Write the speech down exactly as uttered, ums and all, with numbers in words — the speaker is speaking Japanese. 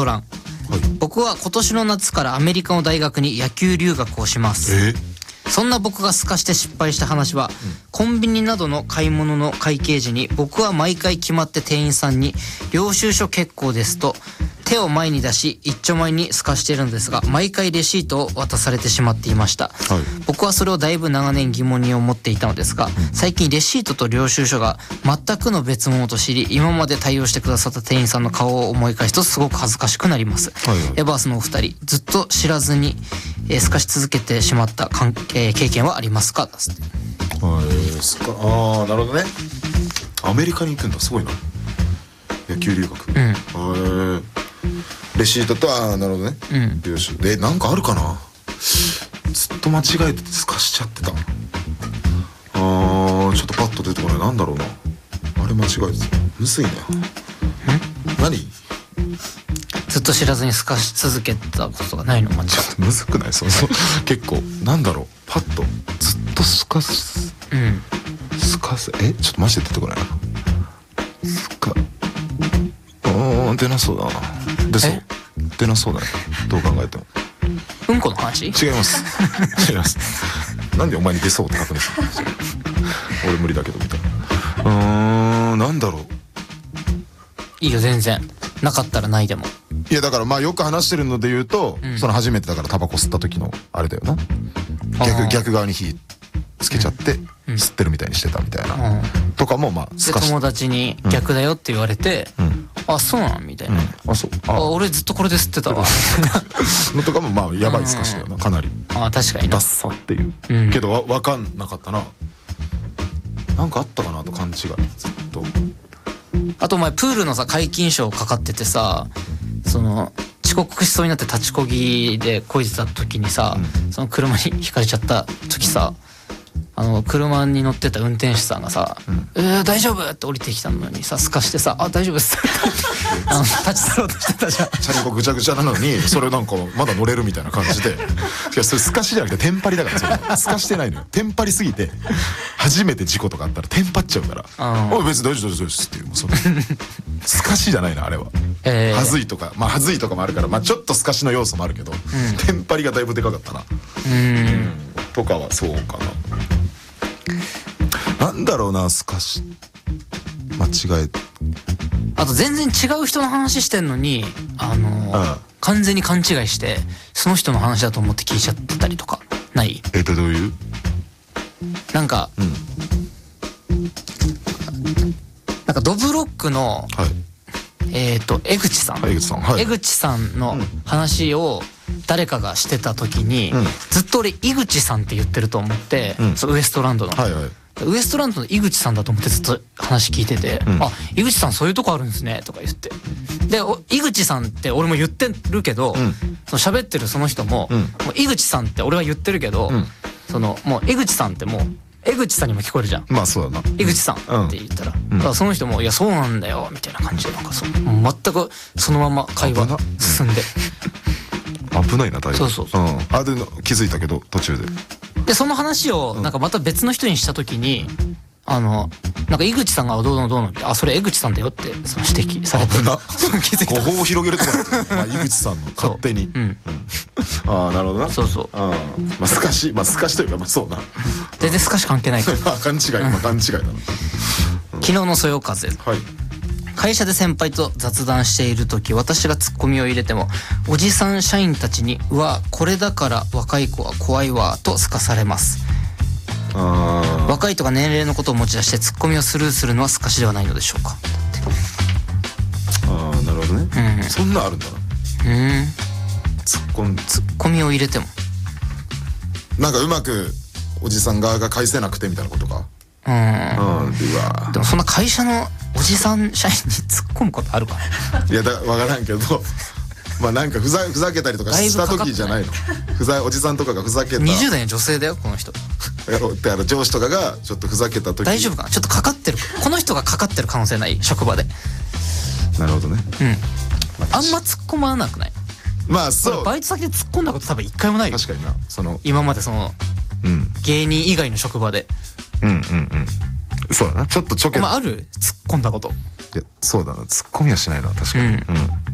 欄、はい、僕は今年の夏からアメリカの大学に野球留学をします。 えそんな僕がすかして失敗した話は、うん、コンビニなどの買い物の会計時に僕は毎回決まって店員さんに領収書結構ですと手を前に出し一丁前に透かしているのですが、毎回レシートを渡されてしまっていました、はい、僕はそれをだいぶ長年疑問に思っていたのですが、最近レシートと領収書が全くの別物と知り、今まで対応してくださった店員さんの顔を思い返すとすごく恥ずかしくなります、はいはい、エバースのお二人、ずっと知らずに、えー、透かし続けてしまった関係、経験はありますか？だすって、 はい、すか、ああ、なるほどね。アメリカに行くんだ、すごいな。野球留学、うん、へー、レシートと、ああ、なるほどね、うん、領収で、なんかあるかな。ずっと間違えて透かしちゃってた。あー、ちょっとパッと出てこない。なんだろうな、あれ間違えてた。むずいね。何、 ずっと知らずに透かし続けたことがないの？間違えむずくない？そうそう結構なんだろう、パッとずっと透かす、うん、透かす、え、ちょっとマジで出てこないな。透か、うーん、出なそうだな。出そう、出なそうだね、どう考えても。 うんこの話？ 違います違います。なんでお前に出そうって書くんですか俺無理だけどみたいな。うーん、なんだろう。 いいよ、全然。なかったらないでも。 いや、だからまあよく話してるので言うと、うん、その初めてだからタバコ吸った時のあれだよな。逆逆側に火つけちゃって、うん、吸ってるみたいにしてたみたいな、うん、とかもまあで友達に逆だよって言われて、うん、あ、そうなんみたいな、うん、あ、そう、ああ、俺ずっとこれで吸ってたわのとかもまあやばいすかしだよな、かなり。 あ、確かにダッサっていう、うん、けどわ分かんなかったな。なんかあったかなと勘違いずっと。 あとお前プールのさ解禁賞かかっててさ、その遅刻しそうになって立ちこぎでこいでた時にさ、うん、その車にひかれちゃった時さ、あの車に乗ってた運転手さんがさ、うん、えー、大丈夫って降りてきたのにさ、すかしてさ、あ、大丈夫っすあの立ち去ろうとしてたじゃん。 チャリンコぐちゃぐちゃなのにそれなんかまだ乗れるみたいな感じで、いやそれすかしじゃなくてテンパりだから、それすかしてないのよ。テンパりすぎて初めて事故とかあったらテンパっちゃうから、おい別に大丈夫大丈夫ですっていう、もうそれすかしじゃないなあれは、えー、はずいとか、まあはずいとかもあるから、まあちょっとすかしの要素もあるけど、うん、テンパりがだいぶでかかったな。うん、うん、とかはそうかな。なんだろうな、すかし間違え、 あと全然違う人の話してんのに、あのーああ完全に勘違いしてその人の話だと思って聞いちゃってたりとかない？ えっとどういう、 なんか、うん、なんかドブロックの、はい、えっと江口さん、 はい、江口さん、はい、 江口さんの話を誰かがしてた時に、うん、ずっと俺井口さんって言ってると思って、うん、そうウエストランドの、はいはい、ウエストランドの井口さんだと思ってずっと話聞いてて、うん、あ、井口さんそういうとこあるんですねとか言って、で井口さんって俺も言ってるけど、うん、その喋ってるその人も、うん、もう井口さんって俺は言ってるけど、うん、そのもう江口さんってもう江口さんにも聞こえるじゃん。 まあそうだな、 井口さんって言ったら、うん、だからその人もいやそうなんだよみたいな感じで、なんかそう全くそのまま会話進んで危ないなだいぶ。 そうそうそう、うん、 あで気づいたけど途中ででその話をなんかまた別の人にした時に、あのなんか井口さんがどうのどうのって、あ、それ江口さんだよってその指摘されて、 危な気づいた。誤報を広げるところだった井口さんの勝手に、うん、ああなるほどな。そうそう、あまあすかし、まあすかしというかまあそうな全然すかし関係ないから勘違い、まあ勘違いだな、うん、 昨日のそよ風、はい、会社で先輩と雑談している時、私がツッコミを入れてもおじさん社員たちにうわこれだから若い子は怖いわとすかされます。あ若いとか年齢のことを持ち出してツッコミをスルーするのはすかしではないのでしょうか。 ああなるほどね、うん、そんなあるんだな。うんツッコミツッコミを入れてもなんかうまくおじさん側が返せなくてみたいなことか。うん、 うん、うわでもそんな会社のおじさん社員に突っ込むことあるかな。 いやだ分からんけどまあなんかふざ、ふざけたりとかした時じゃないの。ふざおじさんとかがふざけたにじゅう代の女性だよこの人。 だから上司とかがちょっとふざけた時大丈夫かな。ちょっとかかってるこの人がかかってる可能性ない？職場で。 なるほどね。 うん、まあ、あんま突っ込まなくない？ まあそうバイト先で突っ込んだこと多分一回もないよ。 確かにな。その今までその、うん、芸人以外の職場で。 うんうんうんそうだな。ちょっとちょけまあある突っ込んだこと。 いやそうだな突っ込みはしないな確かに、うんうん